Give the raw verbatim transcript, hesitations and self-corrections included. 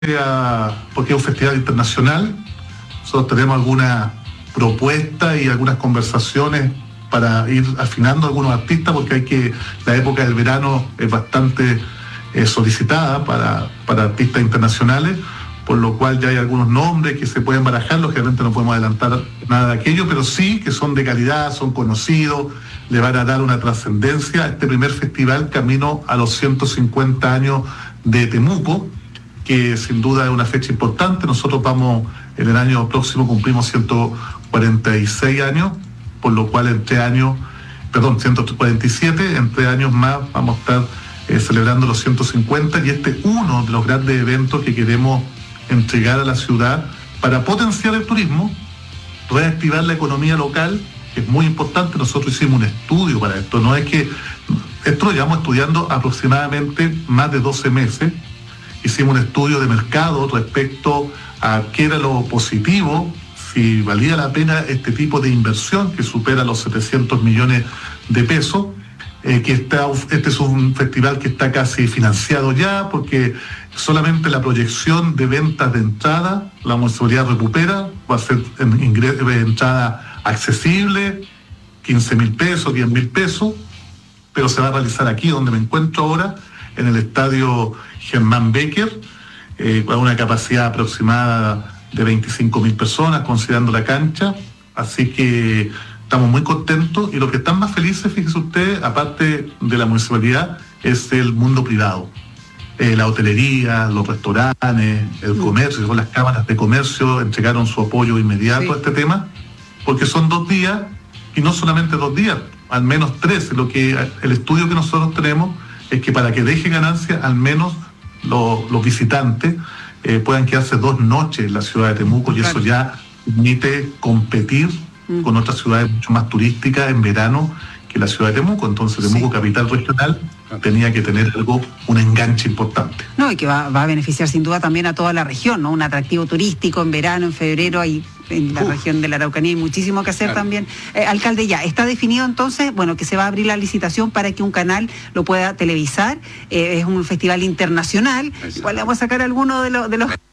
a, porque es un festival internacional. Nosotros tenemos algunas propuestas y algunas conversaciones para ir afinando a algunos artistas, porque hay que la época del verano es bastante eh, solicitada para, para artistas internacionales, por lo cual ya hay algunos nombres que se pueden barajar. Lógicamente no podemos adelantar nada de aquello, pero sí que son de calidad, son conocidos, le van a dar una trascendencia a este primer festival camino a los ciento cincuenta años de Temuco, que sin duda es una fecha importante. Nosotros vamos, en el año próximo cumplimos ciento cuarenta y seis años, por lo cual en tres años, perdón, ciento cuarenta y siete, en tres años más vamos a estar eh, celebrando los ciento cincuenta, y este es uno de los grandes eventos que queremos entregar a la ciudad para potenciar el turismo, reactivar la economía local, que es muy importante. Nosotros hicimos un estudio para esto, no es que, esto lo llevamos estudiando aproximadamente más de doce meses, hicimos un estudio de mercado respecto a qué era lo positivo, si valía la pena este tipo de inversión que supera los setecientos millones de pesos, eh, que está, este es un festival que está casi financiado ya, porque solamente la proyección de ventas de entrada, la municipalidad recupera, va a ser en ingreso de entrada accesible, quince mil pesos, diez mil pesos, pero se va a realizar aquí donde me encuentro ahora, en el estadio Germán Becker, eh, con una capacidad aproximada de veinticinco mil personas, considerando la cancha. Así que estamos muy contentos, y los que están más felices, fíjese usted, aparte de la municipalidad, es el mundo privado. Eh, la hotelería, los restaurantes, el comercio, con las cámaras de comercio entregaron su apoyo inmediato sí. a este tema, porque son dos días, y no solamente dos días, al menos tres. Lo que el estudio que nosotros tenemos es que para que deje ganancia, al menos los, los visitantes eh, puedan quedarse dos noches en la ciudad de Temuco, y claro. eso ya permite competir mm. con otras ciudades mucho más turísticas en verano que la ciudad de Temuco. Entonces Temuco, sí. capital regional, tenía que tener algo, un enganche importante. No, y que va, va a beneficiar sin duda también a toda la región, ¿no? Un atractivo turístico en verano, en febrero, hay en la Uf. región de la Araucanía hay muchísimo que hacer claro. también. Eh, alcalde, ya está definido entonces, bueno, que se va a abrir la licitación para que un canal lo pueda televisar. Eh, es un festival internacional. Igual le vamos a sacar alguno de, lo, de los